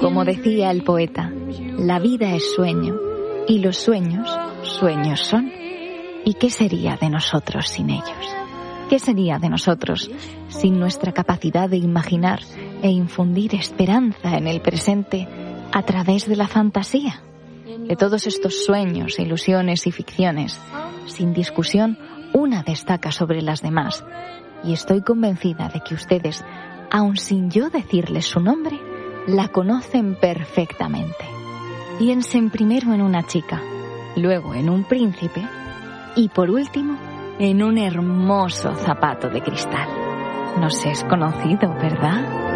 Como decía el poeta, la vida es sueño y los sueños, sueños son. ¿Y qué sería de nosotros sin ellos? ¿Qué sería de nosotros sin nuestra capacidad de imaginar e infundir esperanza en el presente a través de la fantasía? De todos estos sueños, ilusiones y ficciones, sin discusión, una destaca sobre las demás. Y estoy convencida de que ustedes, aun sin yo decirles su nombre, la conocen perfectamente. Piensen primero en una chica, luego en un príncipe y por último en un hermoso zapato de cristal. Nos es conocido, ¿verdad?